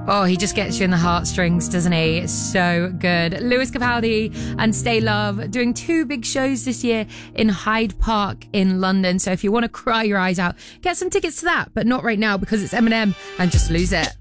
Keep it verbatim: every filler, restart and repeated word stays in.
Oh, he just gets you in the heartstrings, doesn't he? It's so good. Lewis Capaldi and Stay Love doing two big shows this year in Hyde Park in London. So if you want to cry your eyes out, get some tickets to that, but not right now because it's Eminem and Just Lose It.